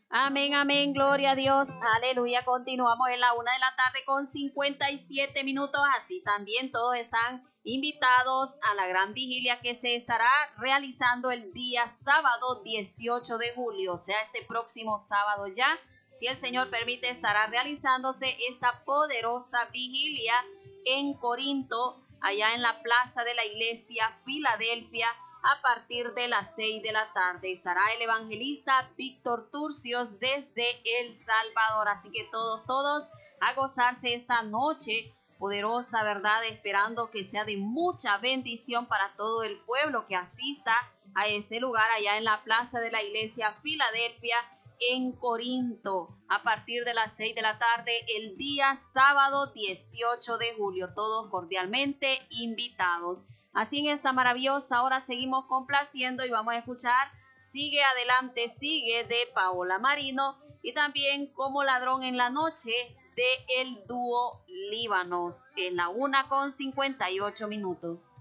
Amén, amén, gloria a Dios, aleluya. Continuamos en la 1 de la tarde con 57 minutos. Así también todos están invitados a la gran vigilia que se estará realizando el día sábado 18 de julio, o sea, este próximo sábado ya. Si el Señor permite, estará realizándose esta poderosa vigilia en Corinto, allá en la plaza de la iglesia Filadelfia. A partir de las 6 de la tarde estará el evangelista Víctor Turcios desde El Salvador. Así que todos a gozarse esta noche poderosa, ¿verdad? Esperando que sea de mucha bendición para todo el pueblo que asista a ese lugar allá en la plaza de la iglesia Filadelfia en Corinto, a partir de las 6 de la tarde el día sábado 18 de julio. Todos cordialmente invitados. Así en esta maravillosa hora seguimos complaciendo y vamos a escuchar Sigue Adelante, Sigue de Paola Marino y también Como Ladrón en la Noche de el dúo Líbanos en la 1:58 minutos.